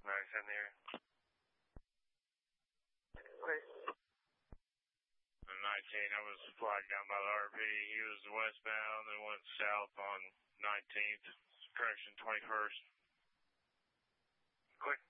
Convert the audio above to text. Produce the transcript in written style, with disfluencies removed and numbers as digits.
Max in there. Okay. 19, I was flagged down by the RV. He was westbound and went south on 19th. Correction, 21st. Quick.